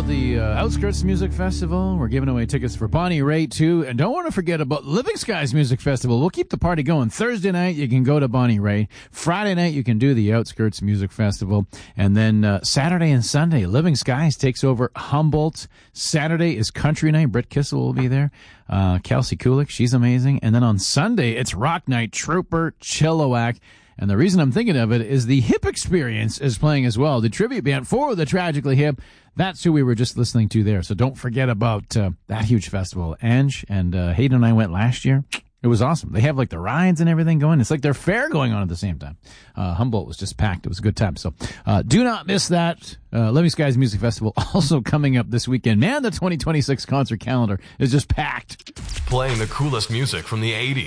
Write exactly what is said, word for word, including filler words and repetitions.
about the uh, Outskirts Music Festival. We're giving away tickets for Bonnie Raitt, too. And don't want to forget about Living Skies Music Festival. We'll keep the party going. Thursday night, you can go to Bonnie Raitt. Friday night, you can do the Outskirts Music Festival. And then uh, Saturday and Sunday, Living Skies takes over Humboldt. Saturday is Country Night. Britt Kissel will be there. Uh, Kelsey Kulik, she's amazing. And then on Sunday, it's Rock Night. Trooper, Chilliwack. And the reason I'm thinking of it is the Hip Experience is playing as well. The tribute band for the Tragically Hip. That's who we were just listening to there. So don't forget about uh, that huge festival. Ange and uh, Hayden and I went last year. It was awesome. They have like the rides and everything going. It's like their fair going on at the same time. Uh, Humboldt was just packed. It was a good time. So uh, do not miss that. Uh, Living Skies Music Festival also coming up this weekend. Man, the twenty twenty-six concert calendar is just packed. Playing the coolest music from the eighties.